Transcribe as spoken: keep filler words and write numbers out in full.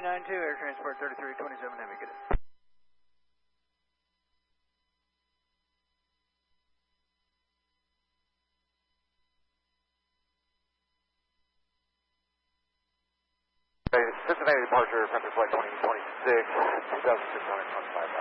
nine two, Air Transport thirty-three twenty-seven, Heavy, get it. Cincinnati departure, Panther Flight twenty twenty-six, two thousand six hundred twenty-five.